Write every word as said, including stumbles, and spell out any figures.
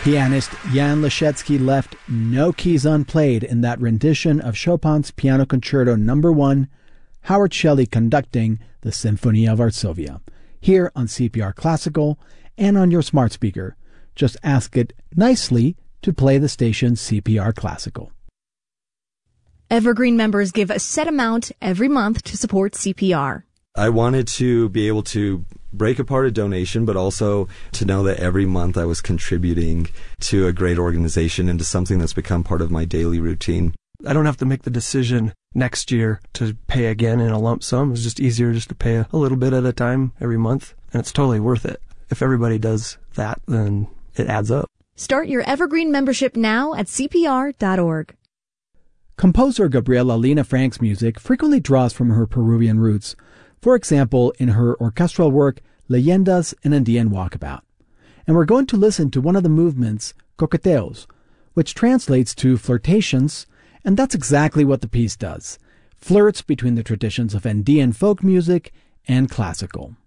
Pianist Jan Leschetski left no keys unplayed in that rendition of Chopin's Piano Concerto Number One, Howard Shelley conducting the Symphony of Varsovia, here on C P R Classical and on your smart speaker. Just ask it nicely to play the station's C P R Classical. Evergreen members give a set amount every month to support C P R. I wanted to be able to break apart a donation, but also to know that every month I was contributing to a great organization and to something that's become part of my daily routine. I don't have to make the decision next year to pay again in a lump sum. It's just easier just to pay a little bit at a time every month, and it's totally worth it. If everybody does that, then it adds up. Start your Evergreen membership now at C P R dot org. Composer Gabriela Lina Frank's music frequently draws from her Peruvian roots, for example in her orchestral work Leyendas en Andean Walkabout. And we're going to listen to one of the movements, Coqueteos, which translates to flirtations, and that's exactly what the piece does. Flirts between the traditions of Andean folk music and classical.